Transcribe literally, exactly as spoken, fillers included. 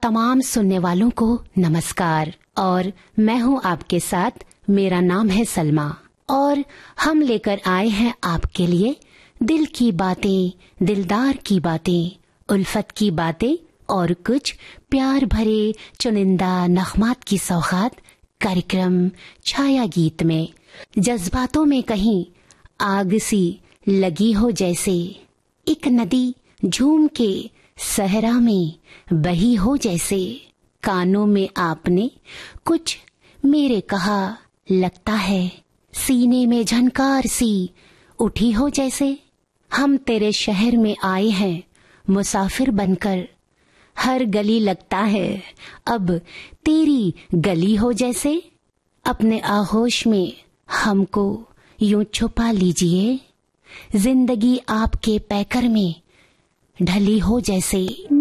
तमाम सुनने वालों को नमस्कार। और मैं हूं आपके साथ, मेरा नाम है सलमा और हम लेकर आए हैं आपके लिए दिल की बातें, दिलदार की बातें, उल्फत की बातें और कुछ प्यार भरे चुनिंदा नगमात की सौगात कार्यक्रम छाया गीत में। जज्बातों में कहीं आग सी लगी हो जैसे, एक नदी झूम के सहरा में बही हो जैसे, कानों में आपने कुछ मेरे कहा, लगता है सीने में झनकार सी उठी हो जैसे। हम तेरे शहर में आए हैं मुसाफिर बनकर, हर गली लगता है अब तेरी गली हो जैसे। अपने आगोश में हमको यूं छुपा लीजिए, जिंदगी आपके पैकर में ढली हो जैसे।